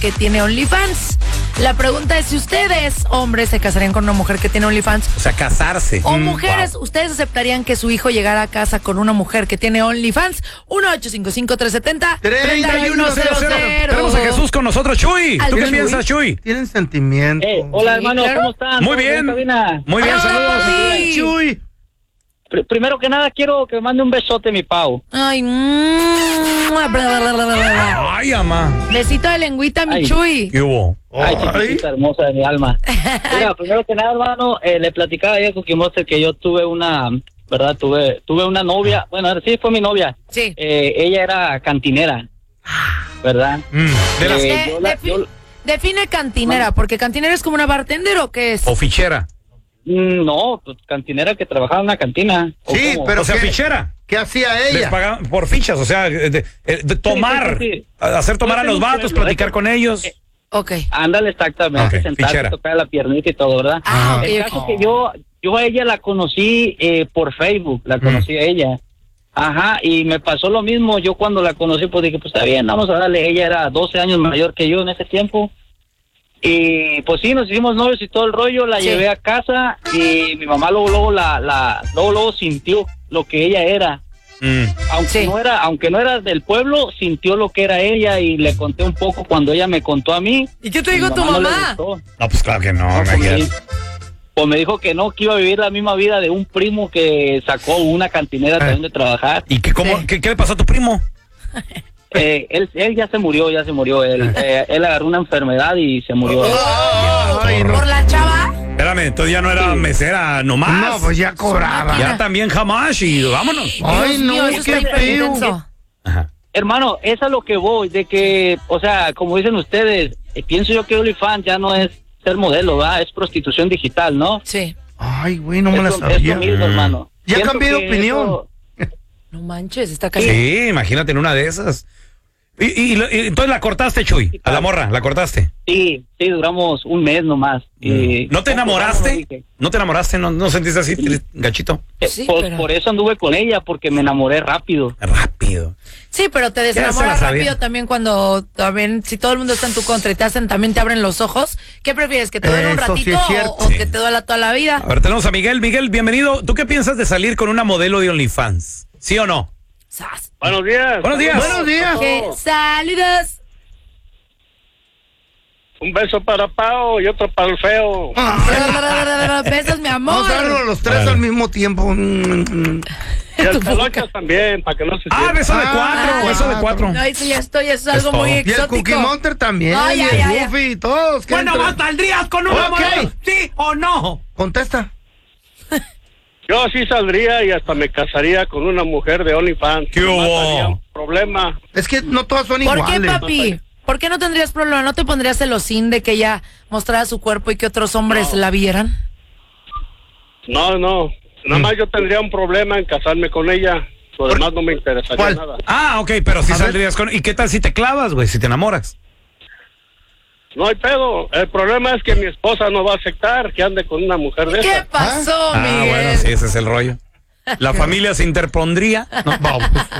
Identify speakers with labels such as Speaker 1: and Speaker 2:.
Speaker 1: que tiene OnlyFans. La pregunta es si ustedes, hombres, se casarían con una mujer que tiene OnlyFans.
Speaker 2: O sea, casarse.
Speaker 1: O mujeres, ¿ustedes aceptarían que su hijo llegara a casa con una mujer que tiene OnlyFans? 1-855-370-3100.
Speaker 2: Tenemos a Jesús con nosotros. Chuy, ¿tú qué piensas, Chuy?
Speaker 3: Tienen sentimiento.
Speaker 4: Hola, hermano, ¿cómo están?
Speaker 2: Muy bien. Muy bien, saludos.
Speaker 1: Ay,
Speaker 3: Chuy.
Speaker 4: Primero que nada, quiero que me mande un besote, mi Pau.
Speaker 1: Ay,
Speaker 2: Ay, amá.
Speaker 1: besito de lengüita, mi
Speaker 4: Ay.
Speaker 1: Chuy.
Speaker 2: ¿Qué hubo?
Speaker 4: Ay, chiquitita hermosa de mi alma. Mira, primero que nada, hermano, le platicaba ayer con Monster que yo tuve una, ¿verdad? Tuve una novia, bueno, sí, fue mi novia.
Speaker 1: Sí.
Speaker 4: Ella era cantinera, ¿verdad?
Speaker 2: De las...
Speaker 1: Define cantinera, porque cantinera es como una bartender o qué es.
Speaker 2: O fichera.
Speaker 4: No, pues, cantinera que trabajaba en una cantina. ¿O
Speaker 3: Sí,
Speaker 4: cómo?
Speaker 3: pero
Speaker 2: O sea,
Speaker 3: ¿qué?
Speaker 2: fichera.
Speaker 3: ¿Qué hacía
Speaker 2: Les
Speaker 3: ella?
Speaker 2: pagaban por fichas, o sea, de tomar,
Speaker 4: sí.
Speaker 2: hacer tomar a los vatos, platicar con ellos.
Speaker 1: Ok.
Speaker 4: Ándale, exactamente,
Speaker 2: Ok,
Speaker 4: sentarse,
Speaker 2: fichera.
Speaker 4: tocar la piernita y todo, ¿verdad?
Speaker 1: Ah, ok,
Speaker 4: El
Speaker 1: ok.
Speaker 4: caso que yo a ella la conocí por Facebook, la conocí a ella. Ajá, y me pasó lo mismo. Yo cuando la conocí, pues dije, pues está bien, vamos a darle. Ella era 12 años mayor que yo en ese tiempo. Y pues sí, nos hicimos novios y todo el rollo. La
Speaker 1: Sí.
Speaker 4: llevé a casa y mi mamá luego sintió lo que ella era.
Speaker 1: Sí.
Speaker 4: Aunque no era del pueblo, sintió lo que era ella y le conté un poco cuando ella me contó a mí.
Speaker 1: ¿Y qué te dijo
Speaker 4: Mi
Speaker 1: tu
Speaker 4: no le
Speaker 1: mamá?
Speaker 4: gustó.
Speaker 2: No, pues claro que no,
Speaker 4: Pues me,
Speaker 2: imagínate.
Speaker 4: pues me dijo que no, que iba a vivir la misma vida de un primo que sacó una cantinera también de trabajar.
Speaker 2: ¿Y qué le pasó a tu primo?
Speaker 4: Él ya se murió. Él agarró una enfermedad y se murió.
Speaker 3: Ay, no.
Speaker 1: ¿Por la chava?
Speaker 2: Espérame, entonces ya no era mesera nomás.
Speaker 3: No, pues ya cobraba.
Speaker 2: Ya también jamás y vámonos.
Speaker 3: Ay,
Speaker 1: Dios mío,
Speaker 3: no,
Speaker 1: eso está
Speaker 3: qué
Speaker 1: hiper
Speaker 3: feo.
Speaker 1: intenso.
Speaker 2: Ajá.
Speaker 4: Hermano, es a lo que voy, de que, o sea, como dicen ustedes, pienso yo que OnlyFans ya no es ser modelo, ¿verdad? Es prostitución digital, ¿no?
Speaker 1: Sí.
Speaker 3: Ay, güey, no me la
Speaker 4: Es lo
Speaker 3: sabía.
Speaker 4: mismo, hermano.
Speaker 3: Ya
Speaker 4: Siento
Speaker 3: cambié de
Speaker 4: que
Speaker 3: opinión.
Speaker 4: eso-
Speaker 1: No manches, está cayendo.
Speaker 2: Sí, imagínate en una de esas. Y entonces la cortaste, Chuy, a la morra, la cortaste.
Speaker 4: Sí, duramos un mes nomás. Y
Speaker 2: ¿No te enamoraste? ¿No te enamoraste? ¿No sentiste así, gachito?
Speaker 1: Sí,
Speaker 4: pues,
Speaker 1: pero-
Speaker 4: por eso anduve con ella, porque me enamoré rápido.
Speaker 2: Rápido.
Speaker 1: Sí, pero te
Speaker 2: Ya se la
Speaker 1: desenamoras
Speaker 2: sabía.
Speaker 1: rápido también cuando, también, si todo el mundo está en tu contra y también te abren los ojos. ¿Qué prefieres, que te duele un
Speaker 3: Eso sí
Speaker 1: ratito
Speaker 3: es cierto.
Speaker 1: o
Speaker 2: Sí.
Speaker 1: que te duela toda la vida?
Speaker 2: A ver, tenemos a Miguel. Miguel, bienvenido. ¿Tú qué piensas de salir con una modelo de OnlyFans? ¿Sí o no?
Speaker 1: ¡Sas!
Speaker 5: Buenos días.
Speaker 2: Buenos días.
Speaker 3: Buenos días.
Speaker 1: ¿Qué? ¡Saludos!
Speaker 5: Un beso para Pau y otro para el feo.
Speaker 1: Besos, mi amor.
Speaker 3: Vamos a darnos los tres al mismo tiempo.
Speaker 5: Y el pelochas también, para que no se
Speaker 2: Ah,
Speaker 5: sienta.
Speaker 2: beso de cuatro, beso de cuatro.
Speaker 1: No, eso ya estoy, eso es algo
Speaker 2: todo.
Speaker 1: muy
Speaker 3: Y el
Speaker 1: exótico.
Speaker 3: Cookie Monster también.
Speaker 1: Ay,
Speaker 3: y
Speaker 1: ay,
Speaker 3: el
Speaker 1: ay, ay.
Speaker 3: Goofy y todos. ¿Qué
Speaker 2: Bueno,
Speaker 3: entre-
Speaker 2: ¿saldrías con una
Speaker 3: Ok.
Speaker 2: modelo? ¿Sí o no?
Speaker 3: Contesta.
Speaker 5: Yo sí saldría y hasta me casaría con una mujer de OnlyFans.
Speaker 2: ¿Qué
Speaker 5: Nomás
Speaker 2: hubo?
Speaker 5: habría un problema.
Speaker 3: Es que no todas son
Speaker 1: ¿Por qué,
Speaker 3: iguales.
Speaker 1: papi? ¿Por qué no tendrías problema? ¿No te pondrías celosín de que ella mostrara su cuerpo y que otros hombres la vieran?
Speaker 5: No. Nada más yo tendría un problema en casarme con ella. Lo demás no me interesaría
Speaker 3: ¿Cuál?
Speaker 5: nada.
Speaker 2: Ah, ok, pero si
Speaker 3: A ver.
Speaker 2: saldrías con... ¿Y qué tal si te clavas, güey? Si te enamoras.
Speaker 5: No hay pedo. El problema es que mi esposa no va a aceptar que ande con una mujer de
Speaker 1: ¿Qué
Speaker 5: esa.
Speaker 1: pasó,
Speaker 2: Ah,
Speaker 1: Miguel?
Speaker 2: bueno, sí, ese es el rollo. La familia se interpondría. No,